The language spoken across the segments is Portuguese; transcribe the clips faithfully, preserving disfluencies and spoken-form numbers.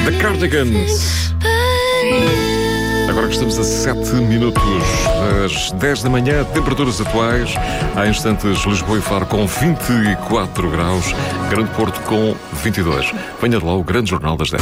The Cardigans. Agora que estamos a sete minutos das dez da manhã, temperaturas atuais. Há instantes, Lisboa e Faro com vinte e quatro graus, Grande Porto com vinte e dois. Venha de lá o Grande Jornal das dez.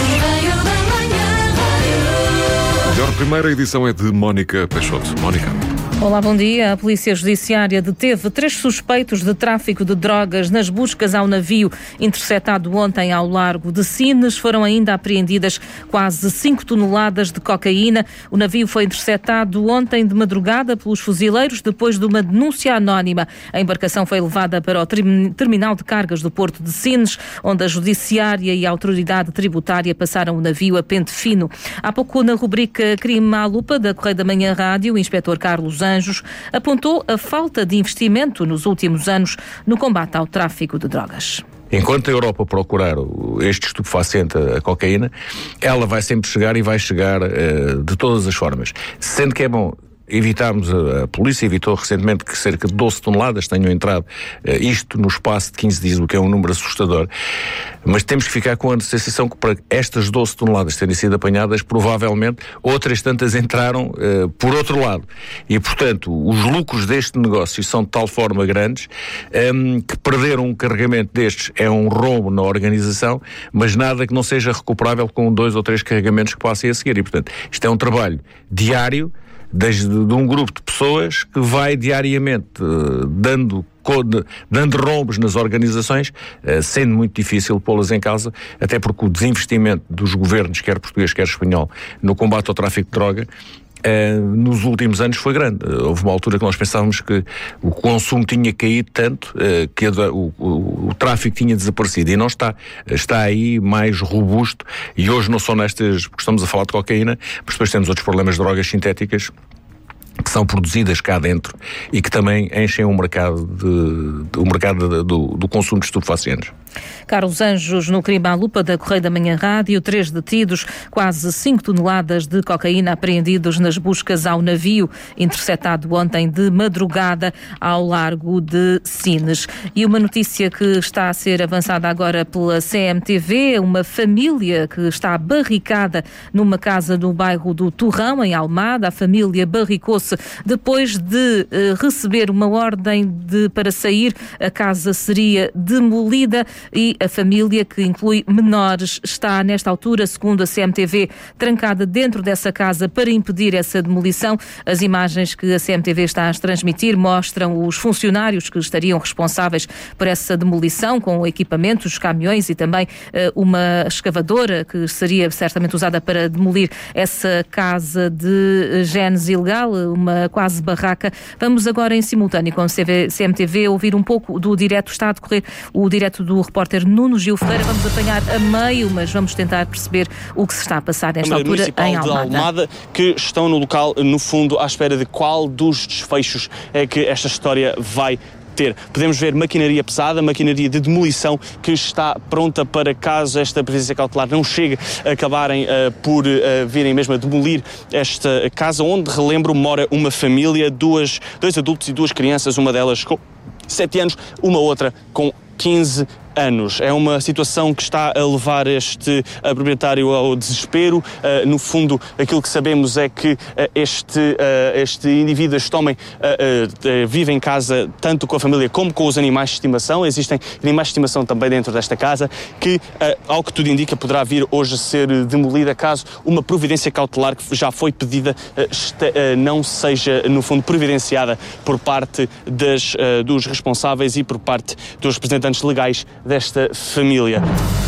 A primeira edição é de Mónica Peixoto. Mónica. Olá, bom dia. A Polícia Judiciária deteve três suspeitos de tráfico de drogas nas buscas ao navio interceptado ontem ao largo de Sines. Foram ainda apreendidas quase cinco toneladas de cocaína. O navio foi interceptado ontem de madrugada pelos fuzileiros depois de uma denúncia anónima. A embarcação foi levada para o terminal de cargas do Porto de Sines, onde a Judiciária e a Autoridade Tributária passaram o navio a pente fino. Há pouco, na rubrica Crime à Lupa da Correio da Manhã Rádio, o inspetor Carlos Anjos apontou a falta de investimento nos últimos anos no combate ao tráfico de drogas. Enquanto a Europa procurar este estupefaciente, a cocaína, ela vai sempre chegar e vai chegar uh, de todas as formas. Sendo que é bom evitarmos, a, a polícia evitou recentemente que cerca de doze toneladas tenham entrado, uh, isto no espaço de quinze dias, o que é um número assustador, mas temos que ficar com a sensação que para estas doze toneladas terem sido apanhadas, provavelmente outras tantas entraram uh, por outro lado. E, portanto, os lucros deste negócio são de tal forma grandes um, que perder um carregamento destes é um rombo na organização, mas nada que não seja recuperável com dois ou três carregamentos que passem a seguir. E, portanto, isto é um trabalho diário desde de um grupo de pessoas que vai diariamente uh, dando, dando rombos nas organizações, uh, sendo muito difícil pô-las em causa, até porque o desinvestimento dos governos, quer português, quer espanhol, no combate ao tráfico de droga, Uh, nos últimos anos foi grande. Uh, houve uma altura que nós pensávamos que o consumo tinha caído tanto uh, que a, o, o, o tráfico tinha desaparecido, e não está. Uh, está aí mais robusto, e hoje não só nestas, porque estamos a falar de cocaína, mas depois temos outros problemas de drogas sintéticas que são produzidas cá dentro e que também enchem o mercado, de, de, o mercado de, do, do consumo de estupefacientes. Carlos Anjos, no Crime à Lupa da Correio da Manhã Rádio, três detidos, quase cinco toneladas de cocaína apreendidos nas buscas ao navio interceptado ontem de madrugada ao largo de Sines. E uma notícia que está a ser avançada agora pela C M T V, uma família que está barricada numa casa no bairro do Torrão, em Almada. A família barricou-se depois de uh, receber uma ordem de, para sair. A casa seria demolida e a família, que inclui menores, está nesta altura, segundo a C M T V, trancada dentro dessa casa para impedir essa demolição. As imagens que a C M T V está a transmitir mostram os funcionários que estariam responsáveis por essa demolição, com equipamentos, caminhões e também uh, uma escavadora que seria certamente usada para demolir essa casa de gênese ilegal, uma quase barraca. Vamos agora em simultâneo com a C M T V ouvir um pouco do direto. Está a decorrer o direto do repórter Nuno Gil Ferreira. Vamos apanhar a meio, mas vamos tentar perceber o que se está a passar nesta altura em Almada. De Almada, que estão no local, no fundo, à espera de qual dos desfechos é que esta história vai ter. Podemos ver maquinaria pesada, maquinaria de demolição que está pronta para, caso esta presença cautelar não chegue, a acabarem uh, por uh, virem mesmo a demolir esta casa, onde, relembro, mora uma família, duas, dois adultos e duas crianças, uma delas com sete anos, uma outra com quinze anos. É uma situação que está a levar este uh, proprietário ao desespero. Uh, no fundo, aquilo que sabemos é que uh, este, uh, este indivíduo, este homem, uh, uh, vive em casa tanto com a família como com os animais de estimação. Existem animais de estimação também dentro desta casa, que, uh, ao que tudo indica, poderá vir hoje a ser demolida caso uma providência cautelar que já foi pedida uh, este, uh, não seja, no fundo, providenciada por parte das, uh, dos responsáveis e por parte dos representantes legais desta família.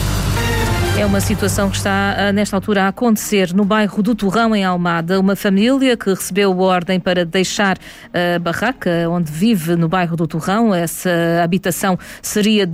É uma situação que está, nesta altura, a acontecer no bairro do Torrão, em Almada. Uma família que recebeu ordem para deixar a barraca onde vive no bairro do Torrão. Essa habitação seria